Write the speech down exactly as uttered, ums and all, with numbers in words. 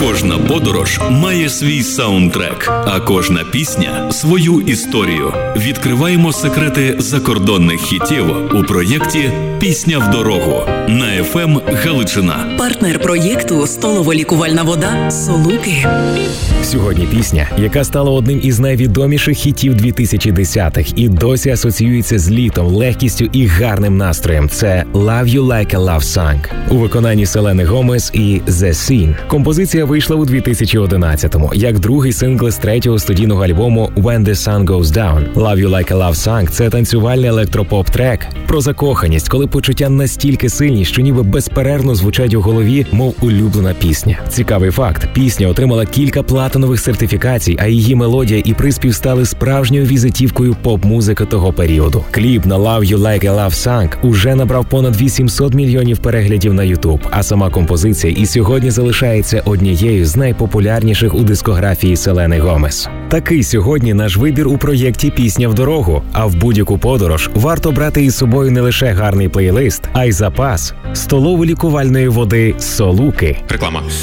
Кожна подорож має свій саундтрек, а кожна пісня – свою історію. Відкриваємо секрети закордонних хітів у проєкті «Пісня в дорогу» на еф ем Галичина. Партнер проєкту «Столово-лікувальна вода» «Солуки». Сьогодні пісня, яка стала одним із найвідоміших хітів дві тисячі десятих і досі асоціюється з літом, легкістю і гарним настроєм. Це «Love You Like a Love Song» у виконанні Селени Гомес і The Scene. Композиція вийшла у дві тисячі одинадцятому як другий сингл з третього студійного альбому «When the Sun Goes Down». «Love You Like a Love Song» – це танцювальний електропоп-трек про закоханість, коли почуття настільки сильні, що ніби безперервно звучать у голові, мов улюблена пісня. Цікавий факт – пісня отримала кілька платинових сертифікацій, а її мелодія і приспів стали справжньою візитівкою поп-музики того періоду. Кліп на «Love You Like a Love Song» уже набрав понад вісімсот мільйонів переглядів на YouTube, а сама композиція і сьогодні залишається однією з найпопулярніших у дискографії Селени Гомес. Такий сьогодні наш вибір у проєкті «Пісня в дорогу», а в будь-яку подорож варто брати із собою не лише гарний плейлист, а й запас столово-лікувальної води «Солуки». Реклама.